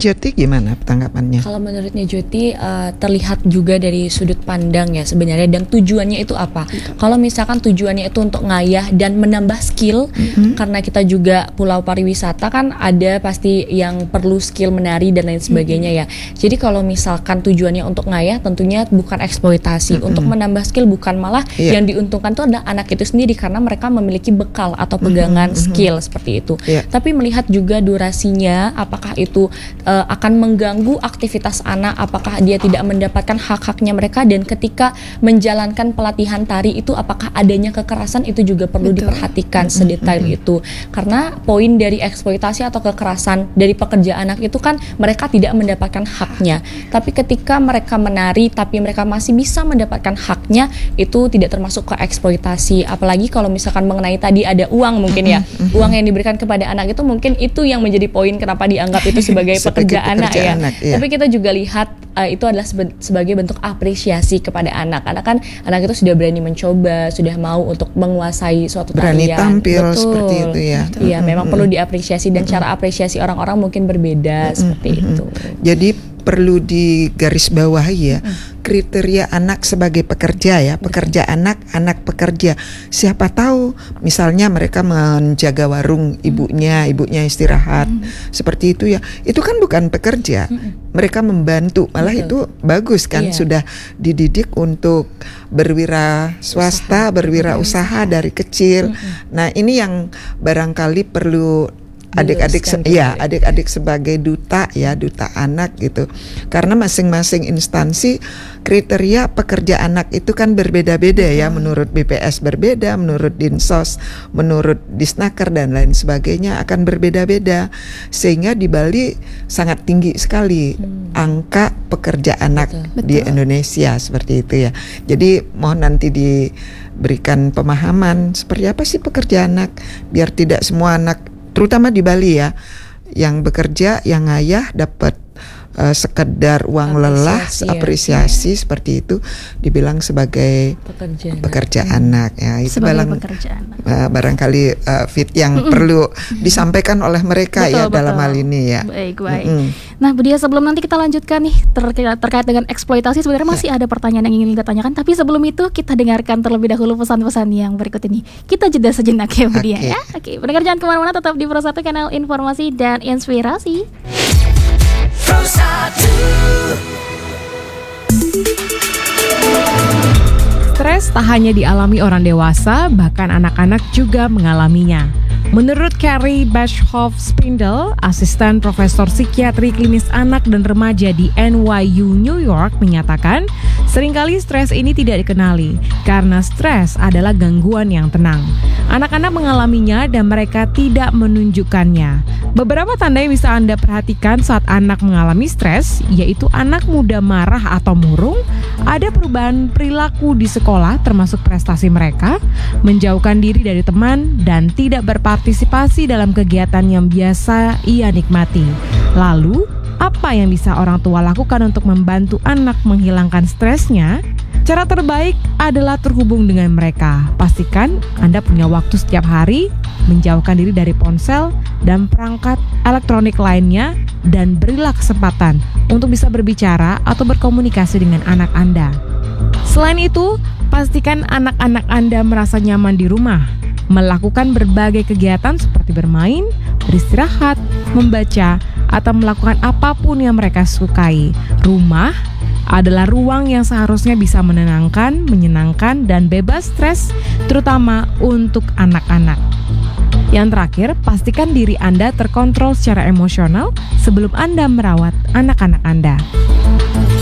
Jyoti gimana tanggapannya? Kalau menurutnya Jyoti terlihat juga dari sudut pandang ya sebenarnya, dan tujuannya itu apa. Kalau misalkan tujuannya itu untuk ngayah dan menambah skill, karena kita juga pulau pariwisata kan ada pasti yang perlu skill menari dan lain sebagainya ya. Jadi kalau misalkan tujuannya untuk ngayah, tentunya bukan eksploitasi. Untuk menambah skill, bukan malah yang diuntungkan itu adalah anak itu sendiri karena mereka memiliki bekal atau pegangan skill seperti itu. Tapi melihat juga durasinya, apakah itu akan mengganggu aktivitas anak, apakah dia tidak mendapatkan hak-haknya mereka, dan ketika menjalankan pelatihan tari itu apakah adanya kekerasan, itu juga perlu diperhatikan sedetail itu. Karena poin dari eksploitasi atau kekerasan dari pekerja anak itu kan mereka tidak mendapatkan haknya. Tapi ketika mereka menari tapi mereka masih bisa mendapatkan haknya, itu tidak termasuk ke eksploitasi. Apalagi kalau misalkan mengenai tadi ada uang mungkin ya, uang yang diberikan kepada anak itu mungkin itu yang menjadi poin kenapa dianggap itu sebagai pekerja anak ya. Tapi kita juga lihat itu adalah sebagai bentuk apresiasi kepada anak. Karena kan anak itu sudah berani mencoba, sudah mau untuk menguasai suatu tarian. Berani tampil seperti itu ya. Iya, memang perlu diapresiasi, dan cara apresiasi orang-orang mungkin berbeda seperti itu. Jadi perlu digarisbawahi ya, kriteria anak sebagai pekerja ya, pekerja anak pekerja. Siapa tahu misalnya mereka menjaga warung ibunya istirahat, seperti itu ya. Itu kan bukan pekerja, mereka membantu, malah itu bagus kan, sudah dididik untuk berwira swasta, berwira usaha dari kecil. Nah ini yang barangkali perlu adik-adik sebagai duta ya, duta anak gitu. Karena masing-masing instansi kriteria pekerja anak itu kan berbeda-beda ya, menurut BPS berbeda, menurut Dinsos, menurut Disnaker dan lain sebagainya akan berbeda-beda. Sehingga di Bali sangat tinggi sekali angka pekerja anak di Indonesia seperti itu ya. Jadi mohon nanti diberikan pemahaman seperti apa sih pekerja anak, biar tidak semua anak terutama di Bali ya, yang bekerja, yang ngayah dapat sekedar uang lelah, apresiasi seperti itu dibilang sebagai pekerja anak ya. Itu barangkali fit yang perlu disampaikan oleh mereka ya dalam hal ini ya. Baik. Nah Bu Dia, sebelum nanti kita lanjutkan nih terkait dengan eksploitasi, sebenarnya masih ada pertanyaan yang ingin kita tanyakan, tapi sebelum itu kita dengarkan terlebih dahulu pesan-pesan yang berikut ini. Kita jeda sejenak ya Bu Dia ya. Oke, pendengar jangan kemana-mana, tetap di Pro 1 Kanal Informasi dan Inspirasi. Stres tak hanya dialami orang dewasa, bahkan anak-anak juga mengalaminya. Menurut Carrie Bashhoff Spindle, asisten profesor psikiatri klinis anak dan remaja di NYU New York, menyatakan seringkali stres ini tidak dikenali karena stres adalah gangguan yang tenang. Anak-anak mengalaminya dan mereka tidak menunjukkannya. Beberapa tanda yang bisa Anda perhatikan saat anak mengalami stres, yaitu anak mudah marah atau murung, ada perubahan perilaku di sekolah termasuk prestasi mereka, menjauhkan diri dari teman, dan tidak berpartisipasi dalam kegiatan yang biasa ia nikmati. Lalu, apa yang bisa orang tua lakukan untuk membantu anak menghilangkan stresnya? Cara terbaik adalah terhubung dengan mereka. Pastikan Anda punya waktu setiap hari, menjauhkan diri dari ponsel dan perangkat elektronik lainnya, dan berilah kesempatan untuk bisa berbicara atau berkomunikasi dengan anak Anda. Selain itu, pastikan anak-anak Anda merasa nyaman di rumah, melakukan berbagai kegiatan seperti bermain, beristirahat, membaca, atau melakukan apapun yang mereka sukai. Rumah adalah ruang yang seharusnya bisa menenangkan, menyenangkan, dan bebas stres, terutama untuk anak-anak. Yang terakhir, pastikan diri Anda terkontrol secara emosional sebelum Anda merawat anak-anak Anda.